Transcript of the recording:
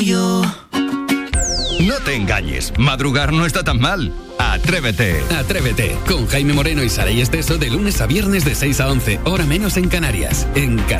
No te engañes, madrugar no está tan mal. Atrévete. Atrévete, con Jaime Moreno y Saray Esteso de lunes a viernes de 6 a 11, hora menos en Canarias, en